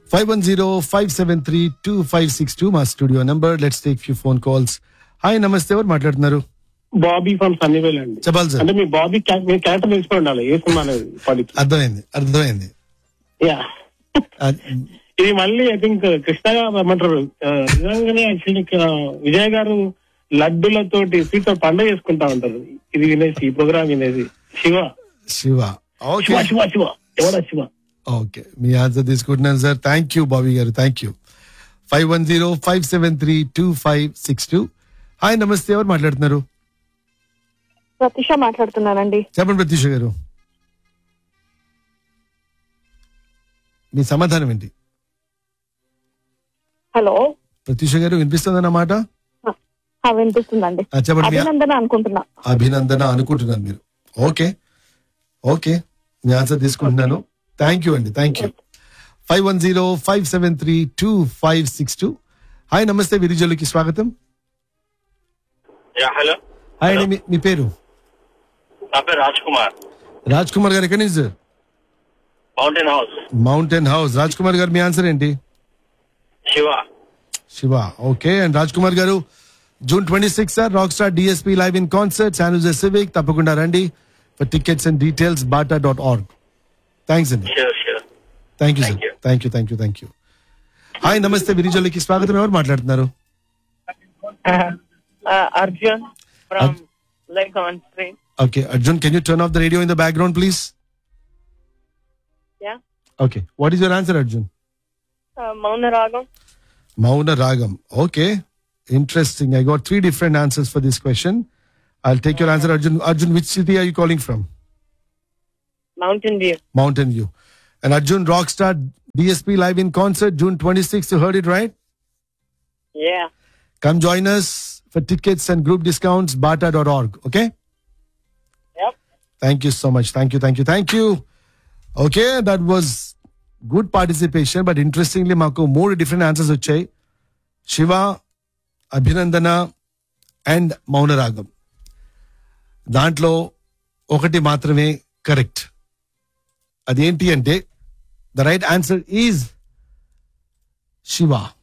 510-573-2562 మా studio number. Let's take few phone calls. Hi, నమస్తే, ఎవరు మాట్లాడుతున్నారు? బాబీ ఫ్రమ్ సన్నీవేల్ అండి. చెప్పాలి సార్. అంటే మీ బాబీ మీ క్యారెక్టర్ తెలిసిపోయి ఉండాలి ఏ సినిమా అనేది. అర్థమైంది. యా, ఇది మళ్ళీ ఐ థింక్ కృష్ణ గారు ఏమంటారు నిజంగానే యాక్చువల్లీ విజయ్ గారు లడ్డులతోటి స్వీట్ పండుగ చేసుకుంటా ఉంటారు. ఇది వినేసి ఈ ప్రోగ్రామ్ వినేసి శివ ఓకే. ఎవడా శివ? ఓకే, మీ ఆన్సర్ తీసుకుంటున్నాను సార్. థ్యాంక్ యూ బాబీ గారు, థ్యాంక్ యూ. 510-573-2562. హాయ్, నమస్తే, ఎవరు మాట్లాడుతున్నారు? ప్రతిష మాట్లాడుతున్నానండి. చెప్పండి ప్రతీష గారు, మీ సమాధానం ఏంటి? హలో ప్రతీష గారు, వినిపిస్తుందన్నమాట? వినిపిస్తుందండి. చెప్పండి. అభినందన అనుకుంటున్నాను మీరు. ఓకే, మీ ఆన్సర్ తీసుకుంటున్నాను. థ్యాంక్ యూ అండి, థ్యాంక్ యూ. 510-573-2562. హాయ్, నమస్తే, విరిజోలికి స్వాగతం. హలో. హాయ్ అండి, మీ పేరు? నా పేరు రాజ్ కుమార్ గారు, ఎక్కడి నుంచి sir? Mountain house. Raj Kumar గారు, మీ ఆన్సర్ ఏంటి? శివ. ఓకే. అండ్ రాజ్ కుమార్ గారు, June 26 sir, rock star DSP live in concert, San జోసే civic. తప్పకుండా రండి. For tickets and details bata.org. Thanks అండి. Thank you sir. Thank you. Hi, నమస్తే, విరిజోలికి స్వాగతం. ఎవరు మాట్లాడుతున్నారు? Arjun from Legon Street. Okay, Arjun, can you turn off the radio in the background, please? Yeah. Okay, what is your answer, Arjun? Mauna Ragam. Okay, interesting. I got 3 different answers for this question. I'll take your answer, Arjun. Arjun, which city are you calling from? Mountain View. And Arjun, Rockstar DSP live in concert, June 26th. You heard it right? Yeah. Come join us for tickets and group discounts, bata.org. Okay? Yep. Thank you so much. Thank you. Okay, that was good participation, but interestingly, మాకు 3 different answers వచ్చాయి. శివ, అభినందన and Mounaragam. దాంట్లో ఒకటి మాత్రమే correct. అదేంటి అంటే, the right answer is Shiva.